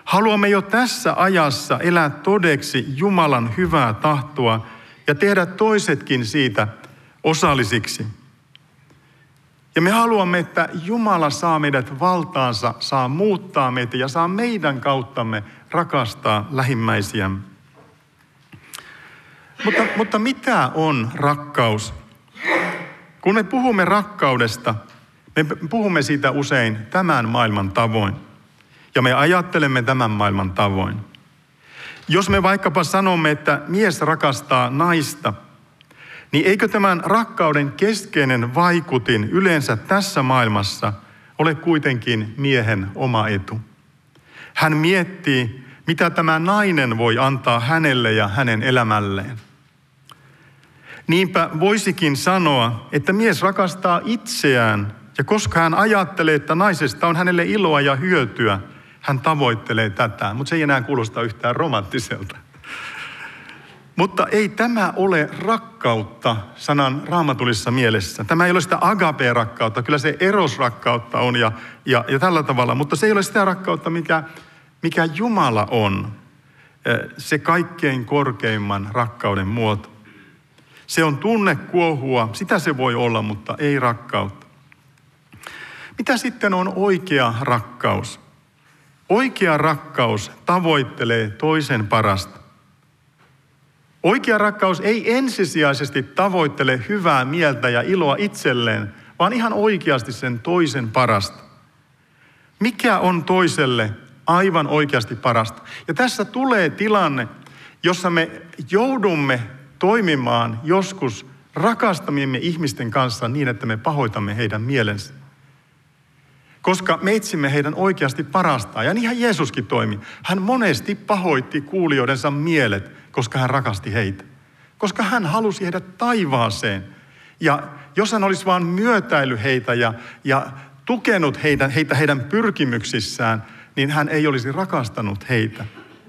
Haluamme jo tässä ajassa elää todeksi Jumalan hyvää tahtoa ja tehdä toisetkin siitä osallisiksi. Ja me haluamme, että Jumala saa meidät valtaansa, saa muuttaa meitä ja saa meidän kauttamme rakastaa lähimmäisiämme. Mutta mitä on rakkaus? Kun me puhumme rakkaudesta, me puhumme siitä usein tämän maailman tavoin. Ja me ajattelemme tämän maailman tavoin. Jos me vaikkapa sanomme, että mies rakastaa naista, niin eikö tämän rakkauden keskeinen vaikutin yleensä tässä maailmassa ole kuitenkin miehen oma etu? Hän miettii, mitä tämä nainen voi antaa hänelle ja hänen elämälleen. Niinpä voisikin sanoa, että mies rakastaa itseään, ja koska hän ajattelee, että naisesta on hänelle iloa ja hyötyä, hän tavoittelee tätä, mutta se ei enää kuulosta yhtään romanttiselta. Mutta ei tämä ole rakkautta sanan raamatullisessa mielessä. Tämä ei ole sitä agape-rakkautta, kyllä se eros-rakkautta on ja tällä tavalla, mutta se ei ole sitä rakkautta, mikä Jumala on. Se kaikkein korkeimman rakkauden muoto. Se on tunnekuohua, sitä se voi olla, mutta ei rakkautta. Mitä sitten on oikea rakkaus? Oikea rakkaus tavoittelee toisen parasta. Oikea rakkaus ei ensisijaisesti tavoittele hyvää mieltä ja iloa itselleen, vaan ihan oikeasti sen toisen parasta. Mikä on toiselle aivan oikeasti parasta? Ja tässä tulee tilanne, jossa me joudumme toimimaan joskus rakastamiemme ihmisten kanssa niin, että me pahoitamme heidän mielensä. Koska me etsimme heidän oikeasti parastaan. Ja niinhän Jeesuskin toimi. Hän monesti pahoitti kuulijoidensa mielet, koska hän rakasti heitä. Koska hän halusi heidät taivaaseen. Ja jos hän olisi vaan myötäily heitä ja tukenut heitä heidän pyrkimyksissään, niin hän ei olisi rakastanut heitä.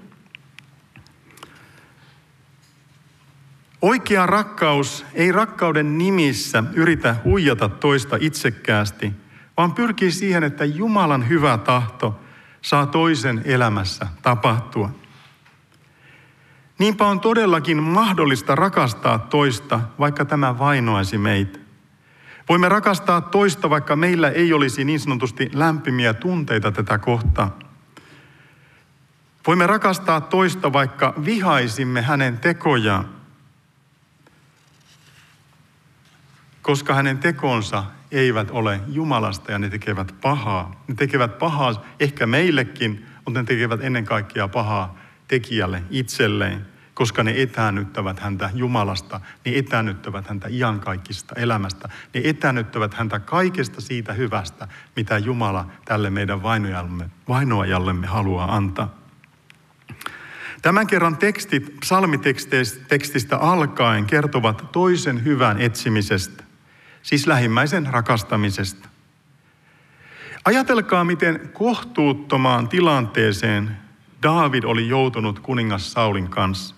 Oikea rakkaus ei rakkauden nimissä yritä huijata toista itsekkäästi, vaan pyrkii siihen, että Jumalan hyvä tahto saa toisen elämässä tapahtua. Niinpä on todellakin mahdollista rakastaa toista, vaikka tämä vainoaisi meitä. Voimme rakastaa toista, vaikka meillä ei olisi niin sanotusti lämpimiä tunteita tätä kohtaan. Voimme rakastaa toista, vaikka vihaisimme hänen tekojaan, koska hänen tekonsa eivät ole Jumalasta ja ne tekevät pahaa. Ne tekevät pahaa ehkä meillekin, mutta ne tekevät ennen kaikkea pahaa tekijälle itselleen, koska ne etäännyttävät häntä Jumalasta, ne etäännyttävät häntä iankaikkisesta elämästä, ne etäännyttävät häntä kaikesta siitä hyvästä, mitä Jumala tälle meidän vainoajallemme haluaa antaa. Tämän kerran tekstit psalmitekstistä alkaen kertovat toisen hyvän etsimisestä, siis lähimmäisen rakastamisesta. Ajatelkaa, miten kohtuuttomaan tilanteeseen Daavid oli joutunut kuningas Saulin kanssa.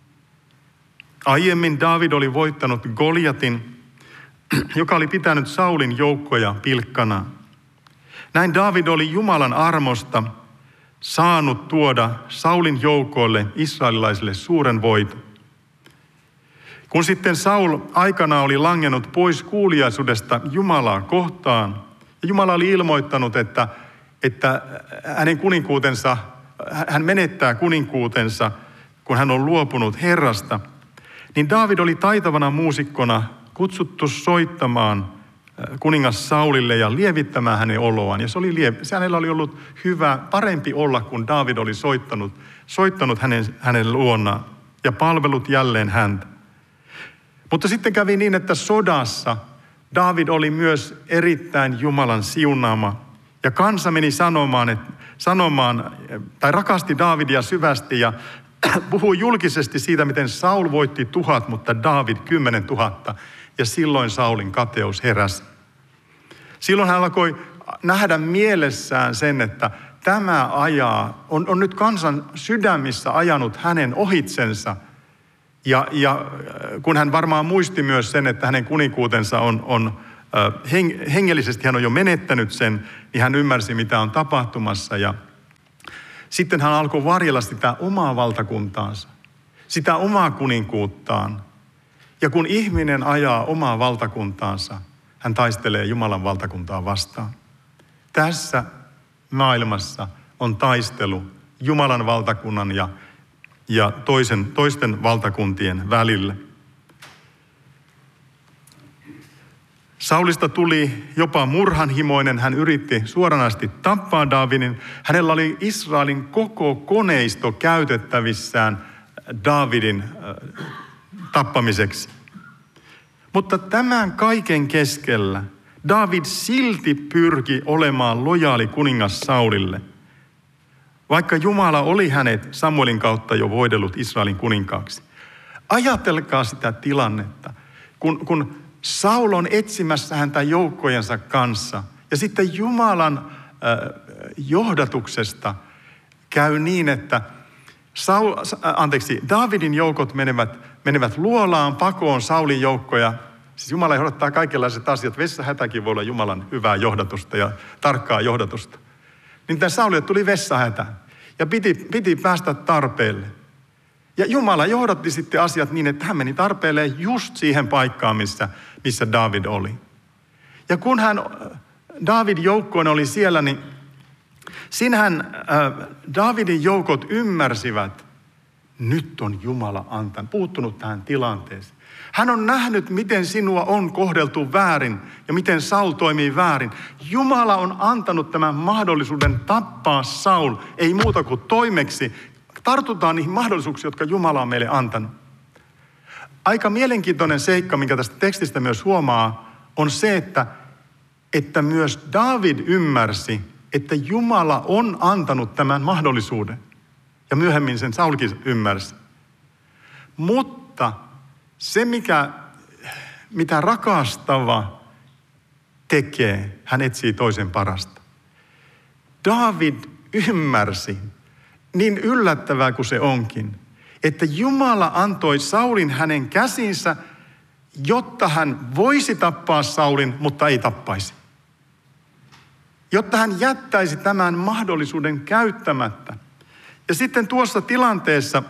Aiemmin Daavid oli voittanut Goljatin, joka oli pitänyt Saulin joukkoja pilkkana. Näin Daavid oli Jumalan armosta saanut tuoda Saulin joukoille, israelilaisille, suuren voiton. Kun sitten Saul aikana oli langennut pois kuuliaisuudesta Jumalaa kohtaan, ja Jumala oli ilmoittanut, että hänen kuninkuutensa, hän menettää kuninkuutensa, kun hän on luopunut Herrasta, niin Daavid oli taitavana muusikkona kutsuttu soittamaan kuningas Saulille ja lievittämään hänen oloaan. Ja hänellä oli ollut hyvä, parempi olla, kun Daavid oli soittanut hänen luonnaan ja palvellut jälleen häntä. Mutta sitten kävi niin, että sodassa Daavid oli myös erittäin Jumalan siunaama. Ja kansa meni sanomaan tai rakasti Daavidia syvästi ja puhui julkisesti siitä, miten Saul voitti 1000, mutta Daavid 10 000. Ja silloin Saulin kateus heräsi. Silloin hän alkoi nähdä mielessään sen, että tämä on nyt kansan sydämissä ajanut hänen ohitsensa. Ja kun hän varmaan muisti myös sen, että hänen kuninkuutensa hengellisesti hän on jo menettänyt sen, niin hän ymmärsi, mitä on tapahtumassa. Ja Sitten hän alkoi varjella sitä omaa valtakuntaansa, sitä omaa kuninkuuttaan. Ja kun ihminen ajaa omaa valtakuntaansa, hän taistelee Jumalan valtakuntaa vastaan. Tässä maailmassa on taistelu Jumalan valtakunnan ja toisten valtakuntien välillä. Saulista tuli jopa murhanhimoinen. Hän yritti suoranaisesti tappaa Daavidin. Hänellä oli Israelin koko koneisto käytettävissään Daavidin tappamiseksi. Mutta tämän kaiken keskellä Daavid silti pyrki olemaan lojaali kuningas Saulille, vaikka Jumala oli hänet Samuelin kautta jo voidellut Israelin kuninkaaksi. Ajatelkaa sitä tilannetta, kun Saul on etsimässä häntä joukkojensa kanssa ja sitten Jumalan johdatuksesta käy niin, että Daavidin joukot menevät luolaan pakoon Saulin joukkoja. Siis Jumala johdattaa kaikenlaiset asiat. Vessahätäkin voi olla Jumalan hyvää johdatusta ja tarkkaa johdatusta. Niin tämän Saulille tuli vessahätä ja piti päästä tarpeelle. Ja Jumala johdatti sitten asiat niin, että hän meni tarpeelle just siihen paikkaan, missä Daavid oli. Ja kun Daavid joukkoon oli siellä, niin siinähän Daavidin joukot ymmärsivät, nyt on Jumala puuttunut tähän tilanteeseen. Hän on nähnyt, miten sinua on kohdeltu väärin ja miten Saul toimii väärin. Jumala on antanut tämän mahdollisuuden tappaa Saul, ei muuta kuin toimeksi. Tartutaan niihin mahdollisuuksiin, jotka Jumala on meille antanut. Aika mielenkiintoinen seikka, minkä tästä tekstistä myös huomaa, on se, että myös Daavid ymmärsi, että Jumala on antanut tämän mahdollisuuden. Ja myöhemmin sen Saulkin ymmärsi. Mutta se, mitä rakastava tekee, hän etsii toisen parasta. Daavid ymmärsi, niin yllättävää kuin se onkin, että Jumala antoi Saulin hänen käsinsä, jotta hän voisi tappaa Saulin, mutta ei tappaisi. Jotta hän jättäisi tämän mahdollisuuden käyttämättä. Ja sitten tuossa tilanteessa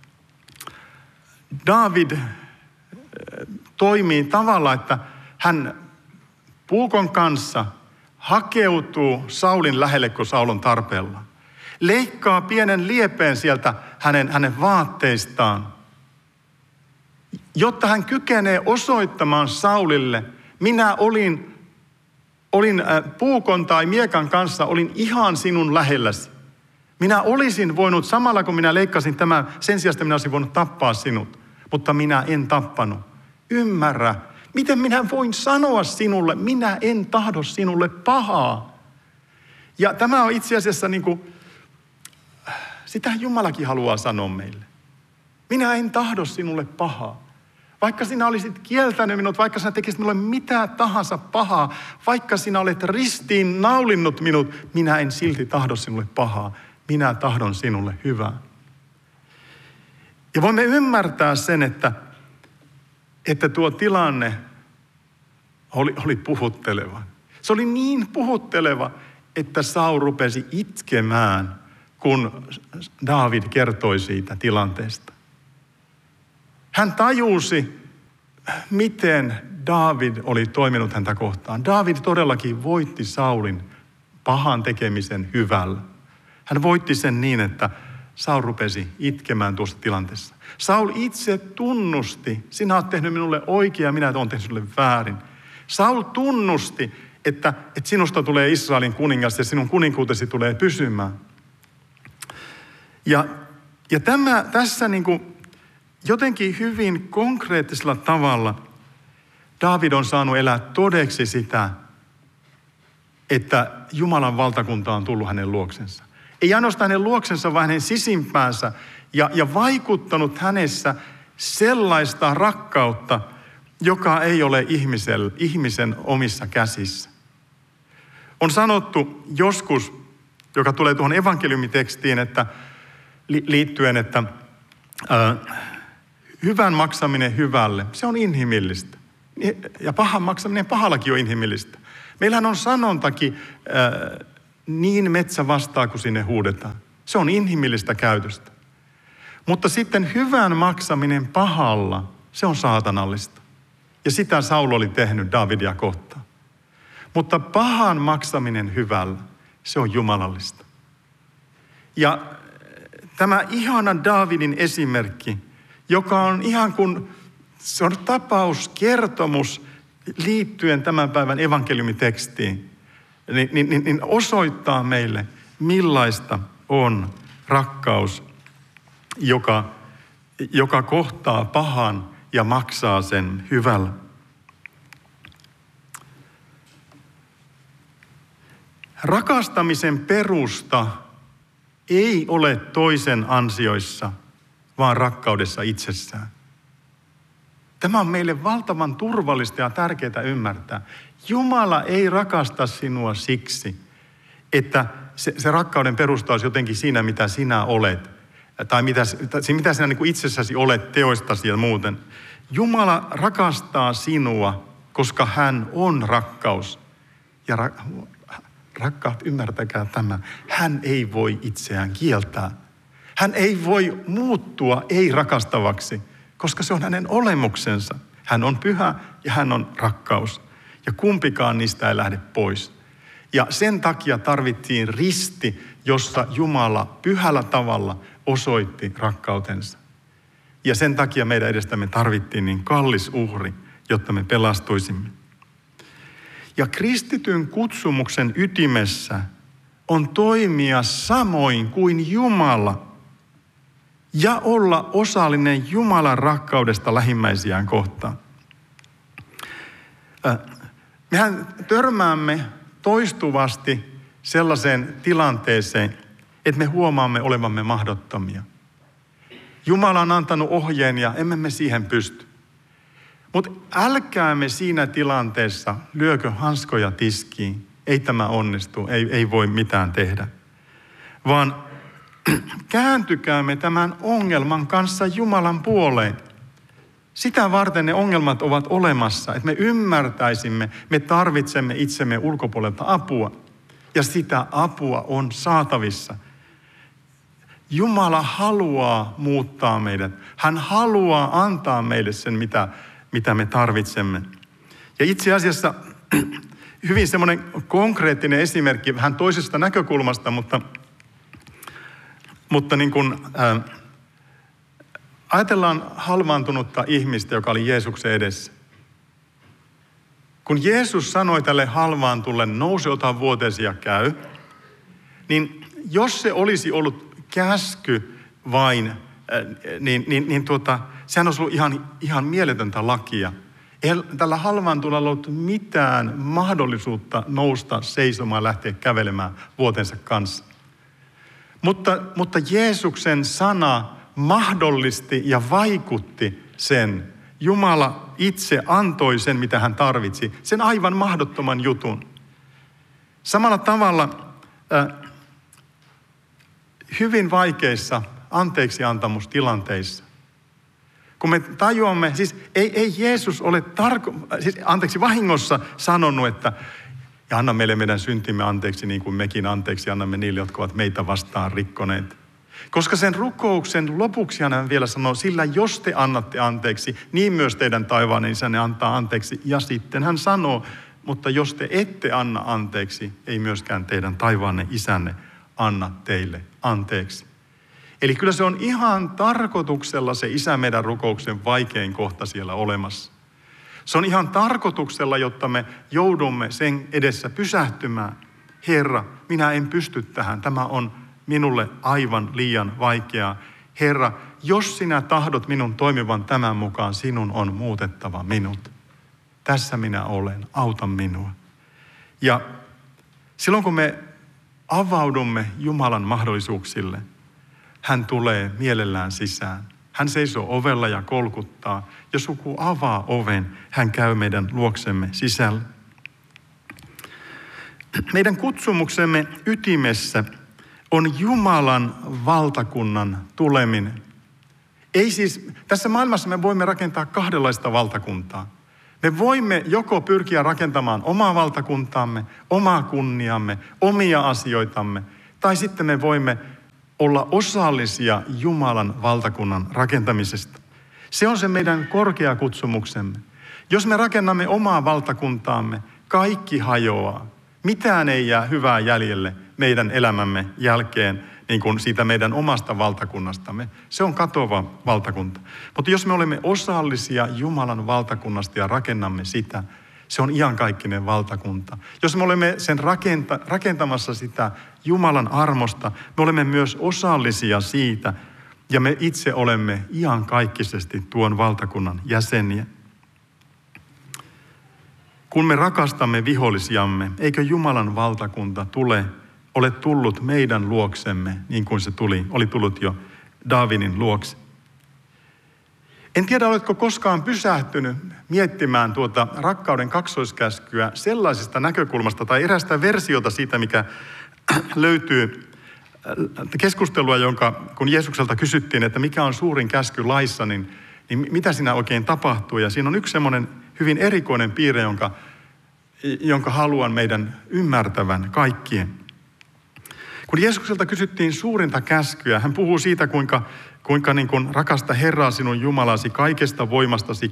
Daavid toimii tavalla, että hän puukon kanssa hakeutuu Saulin lähelle, kun Saul on tarpeella. Leikkaa pienen liepeen sieltä hänen vaatteistaan, jotta hän kykenee osoittamaan Saulille, minä olin puukon tai miekan kanssa, olin ihan sinun lähelläsi. Minä olisin voinut, samalla kun minä leikkasin tämän, sen sijaan minä olisin voinut tappaa sinut, mutta minä en tappanut. Ymmärrä, miten minä voin sanoa sinulle, minä en tahdo sinulle pahaa. Ja tämä on itse asiassa sitä Jumalakin haluaa sanoa meille. Minä en tahdo sinulle pahaa. Vaikka sinä olisit kieltänyt minut, vaikka sinä tekisit minulle mitä tahansa pahaa, vaikka sinä olet ristiin naulinnut minut, minä en silti tahdo sinulle pahaa. Minä tahdon sinulle hyvää. Ja voimme ymmärtää sen, että tuo tilanne oli puhutteleva. Se oli niin puhutteleva, että Saul rupesi itkemään, kun Daavid kertoi siitä tilanteesta. Hän tajusi, miten Daavid oli toiminut häntä kohtaan. Daavid todellakin voitti Saulin pahan tekemisen hyvällä. Hän voitti sen niin, että Saul rupesi itkemään tuossa tilanteessa. Saul itse tunnusti, sinä olet tehnyt minulle oikein ja minä olen tehnyt sinulle väärin. Saul tunnusti, että sinusta tulee Israelin kuningas ja sinun kuninkuutesi tulee pysymään. Ja tässä jotenkin hyvin konkreettisella tavalla Daavid on saanut elää todeksi sitä, että Jumalan valtakunta on tullut hänen luoksensa. Ei ainoastaan hänen luoksensa, vaan hänen sisimpäänsä ja vaikuttanut hänessä sellaista rakkautta, joka ei ole ihmisen omissa käsissä. On sanottu joskus, joka tulee tuohon evankeliumitekstiin, että liittyen, että hyvän maksaminen hyvälle, se on inhimillistä. Ja pahan maksaminen pahallakin on inhimillistä. Meillähän on sanontakin, niin metsä vastaa, kun sinne huudetaan. Se on inhimillistä käytöstä. Mutta sitten hyvän maksaminen pahalla, se on saatanallista. Ja sitä Saul oli tehnyt Daavidia kohtaan. Mutta pahan maksaminen hyvällä, se on jumalallista. Ja tämä ihana Daavidin esimerkki, joka on ihan kuin, se on tapaus, kertomus liittyen tämän päivän evankeliumitekstiin, niin osoittaa meille, millaista on rakkaus, joka kohtaa pahan ja maksaa sen hyvällä. Rakastamisen perusta ei ole toisen ansioissa, vaan rakkaudessa itsessään. Tämä on meille valtavan turvallista ja tärkeää ymmärtää. Jumala ei rakasta sinua siksi, että se rakkauden perusta olisi jotenkin siinä, mitä sinä olet. Tai mitä sinä niin kuin itsessäsi olet teoistasi ja muuten. Jumala rakastaa sinua, koska hän on rakkaus. Ja rakkaat, ymmärtäkää tämä. Hän ei voi itseään kieltää. Hän ei voi muuttua ei-rakastavaksi, koska se on hänen olemuksensa. Hän on pyhä ja hän on rakkaus. Ja kumpikaan niistä ei lähde pois. Ja sen takia tarvittiin risti, jossa Jumala pyhällä tavalla osoitti rakkautensa. Ja sen takia meidän edestämme tarvittiin niin kallis uhri, jotta me pelastuisimme. Ja kristityn kutsumuksen ytimessä on toimia samoin kuin Jumala ja olla osallinen Jumalan rakkaudesta lähimmäisiään kohtaan. Mehän törmäämme toistuvasti sellaiseen tilanteeseen, että me huomaamme olevamme mahdottomia. Jumala on antanut ohjeen ja emme me siihen pysty. Mutta älkäämme siinä tilanteessa lyökö hanskoja tiskiin. Ei tämä onnistu, ei voi mitään tehdä. Vaan kääntykäämme tämän ongelman kanssa Jumalan puoleen. Sitä varten ne ongelmat ovat olemassa, että me ymmärtäisimme, me tarvitsemme itsemme ulkopuolelta apua. Ja sitä apua on saatavissa. Jumala haluaa muuttaa meidät. Hän haluaa antaa meille sen, mitä me tarvitsemme. Ja itse asiassa hyvin semmoinen konkreettinen esimerkki, vähän toisesta näkökulmasta, mutta niin kuin, ajatellaan halvaantunutta ihmistä, joka oli Jeesuksen edessä. Kun Jeesus sanoi tälle halvaantulle, nouse, ota vuoteesi ja käy, niin jos se olisi ollut käsky vain, sehän olisi ollut ihan mieletöntä lakia. Ei tällä halvaantuneella ollut mitään mahdollisuutta nousta seisomaan ja lähteä kävelemään vuotensa kanssa. Mutta Jeesuksen sana mahdollisti ja vaikutti sen. Jumala itse antoi sen, mitä hän tarvitsi. Sen aivan mahdottoman jutun. Samalla tavalla hyvin vaikeissa anteeksiantamustilanteissa. Kun me tajuamme, siis ei Jeesus ole vahingossa sanonut, että ja anna meille meidän syntimme anteeksi niin kuin mekin anteeksi annamme niille, jotka ovat meitä vastaan rikkoneet. Koska sen rukouksen lopuksi hän vielä sanoo, sillä jos te annatte anteeksi, niin myös teidän taivaanne isänne antaa anteeksi. Ja sitten hän sanoo, mutta jos te ette anna anteeksi, ei myöskään teidän taivaanne isänne anna teille anteeksi. Eli kyllä se on ihan tarkoituksella se Isä meidän rukouksen vaikein kohta siellä olemassa. Se on ihan tarkoituksella, jotta me joudumme sen edessä pysähtymään. Herra, minä en pysty tähän. Tämä on minulle aivan liian vaikeaa. Herra, jos sinä tahdot minun toimivan tämän mukaan, sinun on muutettava minut. Tässä minä olen, auta minua. Ja silloin kun me avaudumme Jumalan mahdollisuuksille, hän tulee mielellään sisään. Hän seisoo ovella ja kolkuttaa. Jos joku avaa oven, hän käy meidän luoksemme sisällä. Meidän kutsumuksemme ytimessä on Jumalan valtakunnan tuleminen. Ei siis, tässä maailmassa me voimme rakentaa kahdenlaista valtakuntaa. Me voimme joko pyrkiä rakentamaan omaa valtakuntaamme, omaa kunniamme, omia asioitamme, tai sitten me voimme olla osallisia Jumalan valtakunnan rakentamisesta. Se on se meidän korkea kutsumuksemme. Jos me rakennamme omaa valtakuntaamme, kaikki hajoaa. Mitään ei jää hyvää jäljelle meidän elämämme jälkeen, niin kuin siitä meidän omasta valtakunnastamme. Se on katoava valtakunta. Mutta jos me olemme osallisia Jumalan valtakunnasta ja rakennamme sitä, se on iankaikkinen valtakunta. Jos me olemme sen rakentamassa sitä Jumalan armosta, me olemme myös osallisia siitä, ja me itse olemme iankaikkisesti tuon valtakunnan jäseniä. Kun me rakastamme vihollisiamme, eikö Jumalan valtakunta ole tullut meidän luoksemme, niin kuin se oli tullut jo Daavidin luokse. En tiedä, oletko koskaan pysähtynyt miettimään tuota rakkauden kaksoiskäskyä sellaisesta näkökulmasta tai erästä versiota siitä, mikä löytyy keskustelua, kun Jeesukselta kysyttiin, että mikä on suurin käsky laissa, niin mitä siinä oikein tapahtuu. Ja siinä on yksi semmoinen hyvin erikoinen piirre, jonka haluan meidän ymmärtävän kaikkien. Kun Jeesukselta kysyttiin suurinta käskyä, hän puhuu siitä, kuinka niin kuin rakasta Herraa sinun Jumalasi kaikesta voimastasi,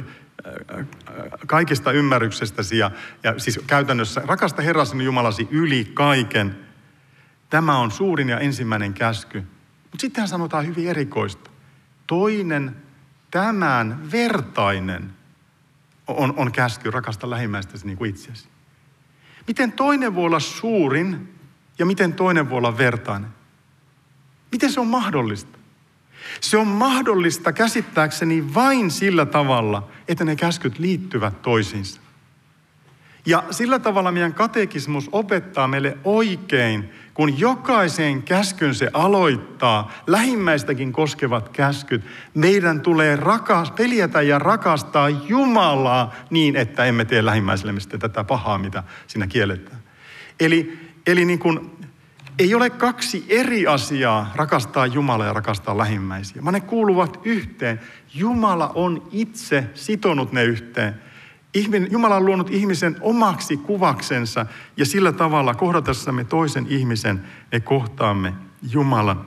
kaikesta ymmärryksestäsi ja siis käytännössä rakasta Herraa sinun Jumalasi yli kaiken. Tämä on suurin ja ensimmäinen käsky. Mutta sitten hän sanotaan hyvin erikoista. Toinen, tämän vertainen on käsky, rakasta lähimmäistäsi niin kuin itseäsi. Miten toinen voi olla suurin ja miten toinen voi olla vertainen? Miten se on mahdollista? Se on mahdollista käsittääkseni vain sillä tavalla, että ne käskyt liittyvät toisiinsa. Ja sillä tavalla meidän katekismus opettaa meille oikein, kun jokaisen käskyn se aloittaa, lähimmäistäkin koskevat käskyt, meidän tulee peljätä ja rakastaa Jumalaa niin, että emme tee lähimmäisellemme sitten tätä pahaa, mitä siinä kielletään. Eli niin kuin, ei ole kaksi eri asiaa rakastaa Jumalaa ja rakastaa lähimmäisiä, vaan ne kuuluvat yhteen. Jumala on itse sitonut ne yhteen. Jumala on luonut ihmisen omaksi kuvaksensa ja sillä tavalla kohdatessamme toisen ihmisen me kohtaamme Jumalan.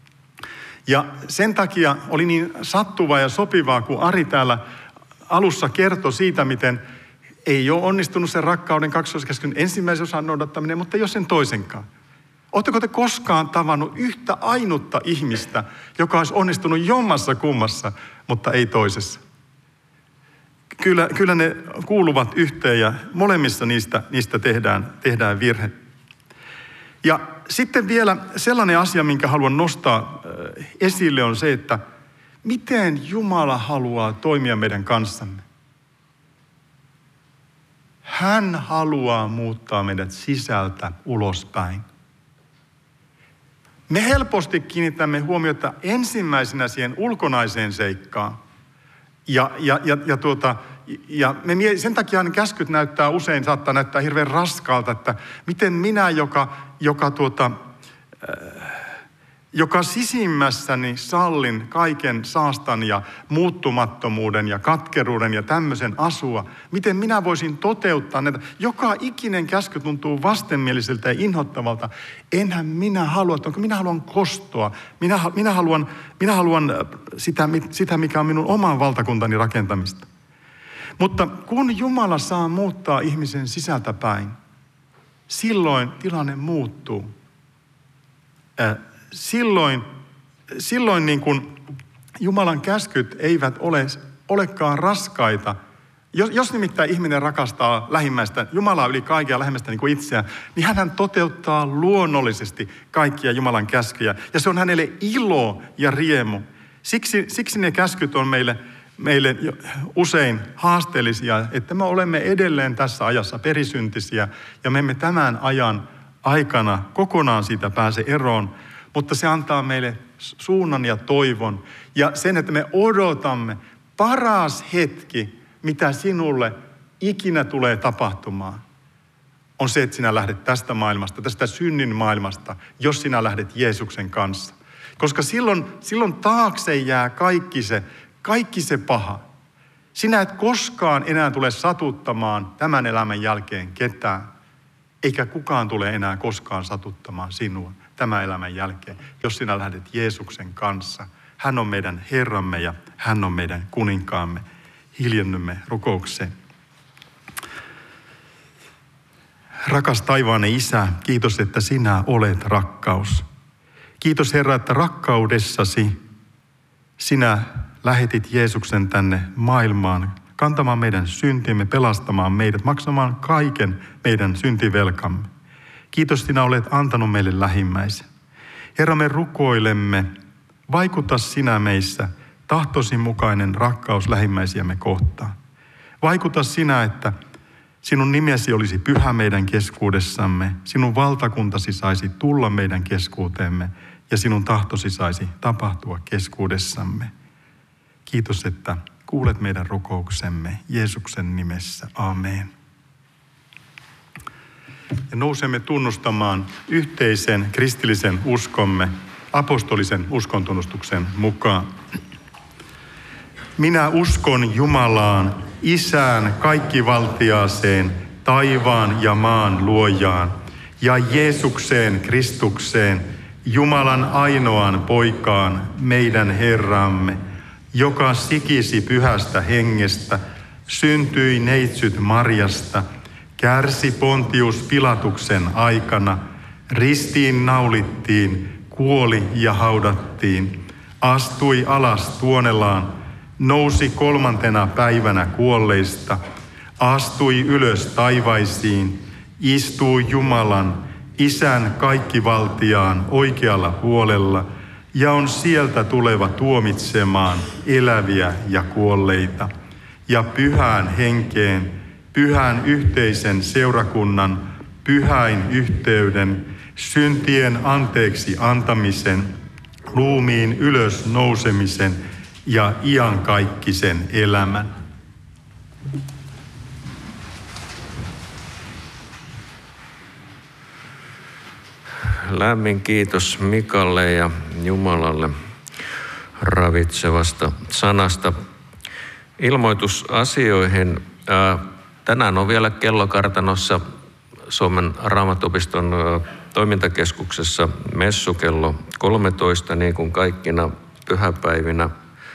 Ja sen takia oli niin sattuvaa ja sopivaa, kun Ari täällä alussa kertoi siitä, miten ei ole onnistunut sen rakkauden kaksoiskäskyn ensimmäisen osan noudattaminen, mutta ei ole sen toisenkaan. Oletteko te koskaan tavannut yhtä ainutta ihmistä, joka olisi onnistunut jommassa kummassa, mutta ei toisessa? Kyllä ne kuuluvat yhteen ja molemmissa niistä tehdään virhe. Ja sitten vielä sellainen asia, minkä haluan nostaa esille, on se, että miten Jumala haluaa toimia meidän kanssamme. Hän haluaa muuttaa meidät sisältä ulospäin. Me helposti kiinnitämme huomiota ensimmäisenä siihen ulkonaiseen seikkaan. Ja sen takia käskyt saattaa näyttää hirveän raskaalta, että miten minä, joka sisimmässäni sallin kaiken saastan ja muuttumattomuuden ja katkeruuden ja tämmöisen asua, miten minä voisin toteuttaa näitä. Joka ikinen käsky tuntuu vastenmieliseltä ja inhottavalta. Enhän minä halua, että minä haluan kostoa. Minä haluan sitä, mikä on minun oman valtakuntani rakentamista. Mutta kun Jumala saa muuttaa ihmisen sisältä päin, silloin tilanne muuttuu. Silloin niin kuin Jumalan käskyt eivät olekaan raskaita. Jos nimittäin ihminen rakastaa lähimmäistä, Jumalaa yli kaikkea lähimmäistä niin kuin itseään, niin hän toteuttaa luonnollisesti kaikkia Jumalan käskyjä. Ja se on hänelle ilo ja riemu. Siksi ne käskyt on meille usein haasteellisia, että me olemme edelleen tässä ajassa perisyntisiä ja me emme tämän ajan aikana kokonaan siitä pääse eroon. Mutta se antaa meille suunnan ja toivon ja sen, että me odotamme paras hetki, mitä sinulle ikinä tulee tapahtumaan, on se, että sinä lähdet tästä maailmasta, tästä synnin maailmasta, jos sinä lähdet Jeesuksen kanssa. Koska silloin taakse jää kaikki se paha. Sinä et koskaan enää tule satuttamaan tämän elämän jälkeen ketään, eikä kukaan tule enää koskaan satuttamaan sinua tämän elämän jälkeen, jos sinä lähdet Jeesuksen kanssa. Hän on meidän Herramme ja hän on meidän kuninkaamme. Hiljennymme rukoukseen. Rakas taivainen Isä, kiitos, että sinä olet rakkaus. Kiitos Herra, että rakkaudessasi sinä lähetit Jeesuksen tänne maailmaan kantamaan meidän syntimme, pelastamaan meidät, maksamaan kaiken meidän syntivelkamme. Kiitos, sinä olet antanut meille lähimmäisen. Herra, me rukoilemme, vaikuta sinä meissä tahtosi mukainen rakkaus lähimmäisiämme kohtaan. Vaikuta sinä, että sinun nimesi olisi pyhä meidän keskuudessamme, sinun valtakuntasi saisi tulla meidän keskuuteemme ja sinun tahtosi saisi tapahtua keskuudessamme. Kiitos, että kuulet meidän rukouksemme Jeesuksen nimessä. Aamen. Ja nousemme tunnustamaan yhteisen kristillisen uskomme apostolisen uskontunnustuksen mukaan. Minä uskon Jumalaan, Isään kaikkivaltiaaseen, taivaan ja maan luojaan, ja Jeesukseen Kristukseen, Jumalan ainoaan poikaan, meidän Herramme, joka sikisi pyhästä hengestä, syntyi neitsyt Marjasta, kärsi Pontius Pilatuksen aikana, ristiin naulittiin, kuoli ja haudattiin, astui alas tuonelaan, nousi 3. päivänä kuolleista, astui ylös taivaisiin, istui Jumalan, Isän kaikkivaltiaan oikealla puolella ja on sieltä tuleva tuomitsemaan eläviä ja kuolleita. Ja pyhään henkeen, pyhän yhteisen seurakunnan, pyhäin yhteyden, syntien anteeksi antamisen, ruumiin ylös nousemisen ja iankaikkisen elämän. Lämmin kiitos Mikalle ja Jumalalle ravitsevasta sanasta. Ilmoitusasioihin. Tänään on vielä kellokartanossa Suomen Raamattuopiston toimintakeskuksessa messu kello 13, niin kuin kaikkina pyhäpäivinä.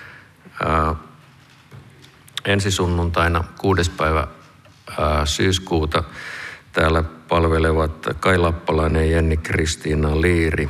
Ensi sunnuntaina 6. päivä syyskuuta täällä palvelevat Kai Lappalainen ja Jenni Kristiina Liiri.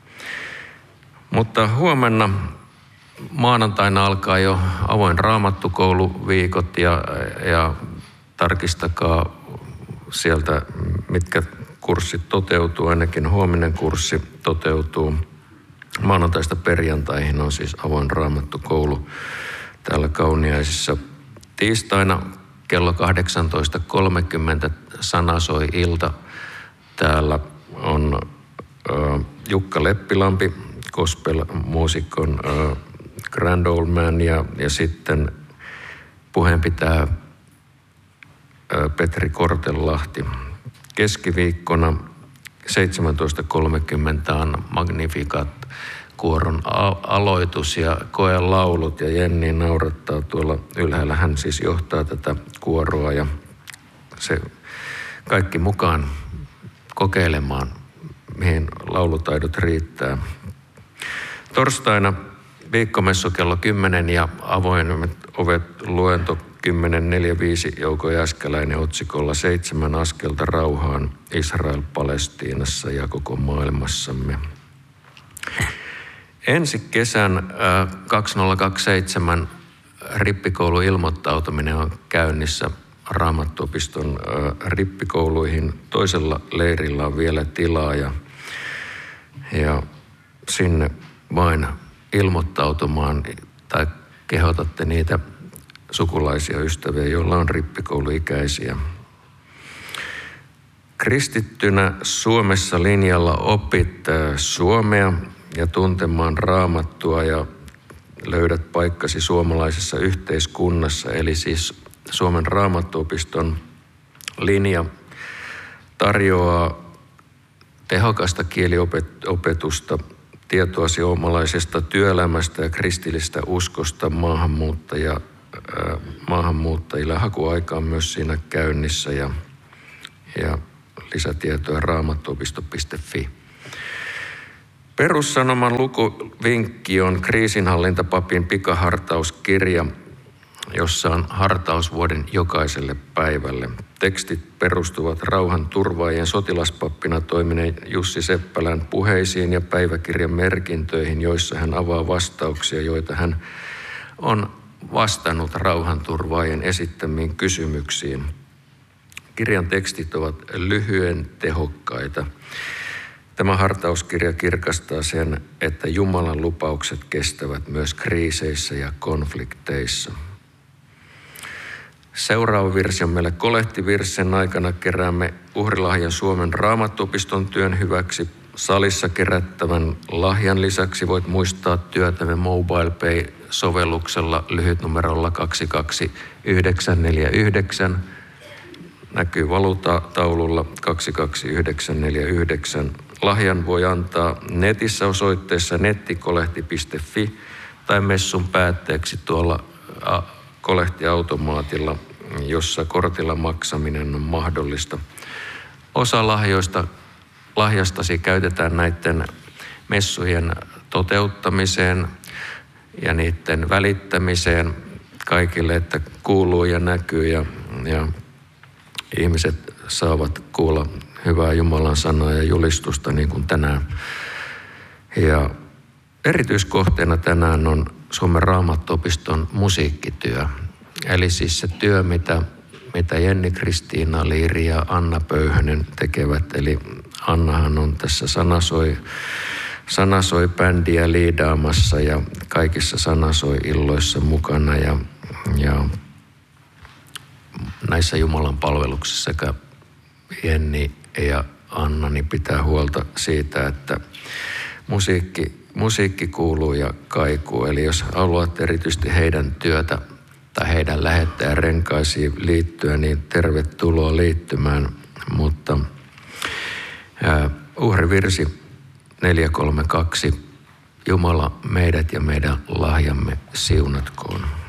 Mutta huomenna maanantaina alkaa jo avoin raamattukouluviikot ja tarkistakaa sieltä, mitkä kurssit toteutuu. Ainakin huominen kurssi toteutuu. Maanantaista perjantaihin on siis avoin raamattukoulu täällä Kauniaisissa. Tiistaina kello 18.30 sanasoi ilta. Täällä on Jukka Leppilampi, gospel-muusikon Grand Old Man ja sitten puheen pitää Petri Kortelahti. Keskiviikkona 17.30 on Magnificat kuoron aloitus ja koelaulut ja Jenni naurattaa tuolla ylhäällä. Hän siis johtaa tätä kuoroa ja se kaikki mukaan kokeilemaan, mihin laulutaidot riittää. Torstaina viikkomessu kello 10 ja avoimet ovet luento 10.45 Jouko Jääskeläinen otsikolla 7 askelta rauhaan Israel Palestiinassa ja koko maailmassamme. Ensi kesän 2027 rippikoulun ilmoittautuminen on käynnissä Raamattuopiston rippikouluihin. Toisella leirillä on vielä tilaa ja sinne vain ilmoittautumaan tai kehotatte niitä sukulaisia ystäviä, joilla on rippikouluikäisiä. Kristittynä Suomessa linjalla opit suomea ja tuntemaan Raamattua ja löydät paikkasi suomalaisessa yhteiskunnassa. Eli siis Suomen Raamattuopiston linja tarjoaa tehokasta kieliopetusta, tietoa suomalaisesta työelämästä ja kristillistä uskosta maahanmuuttajille. Hakuaika on myös siinä käynnissä ja lisätietoa raamattuopisto.fi. Perussanoman lukuvinkki on kriisinhallintapapin pikahartauskirja, jossa on hartaus vuoden jokaiselle päivälle. Tekstit perustuvat rauhanturvaajien sotilaspappina toimineen Jussi Seppälän puheisiin ja päiväkirjan merkintöihin, joissa hän avaa vastauksia, joita hän on vastannut rauhanturvaajien esittämiin kysymyksiin. Kirjan tekstit ovat lyhyen tehokkaita. Tämä hartauskirja kirkastaa sen, että Jumalan lupaukset kestävät myös kriiseissä ja konflikteissa. Seuraava virsi on meille kolehtivirsi. Sen aikana keräämme uhrilahjan Suomen Raamattuopiston työn hyväksi. Salissa kerättävän lahjan lisäksi voit muistaa työtämme MobilePay-sovelluksella lyhytnumerolla 22949. Näkyy valuutataululla 22949. Lahjan voi antaa netissä osoitteessa nettikolehti.fi tai messun päätteeksi tuolla kolehtiautomaatilla, jossa kortilla maksaminen on mahdollista. Osa lahjastasi käytetään näiden messujen toteuttamiseen ja niiden välittämiseen kaikille, että kuuluu ja näkyy ja ihmiset saavat kuulla hyvää Jumalan sanaa ja julistusta niin kuin tänään. Ja erityiskohteena tänään on Suomen Raamattuopiston musiikkityö. Eli siis se työ, mitä Jenni Kristiina Liiri ja Anna Pöyhönen tekevät. Eli Annahan on tässä Sanasoi-bändiä liidaamassa ja kaikissa Sanasoi-illoissa mukana ja näissä Jumalan palveluksissa sekä Jenni ja Anna niin pitää huolta siitä, että musiikki kuuluu ja kaikuu. Eli jos haluat erityisesti heidän työtä tai heidän lähettäjän renkaisiin liittyä, niin tervetuloa liittymään. Mutta uhrivirsi 432. Jumala meidät ja meidän lahjamme siunatkoon.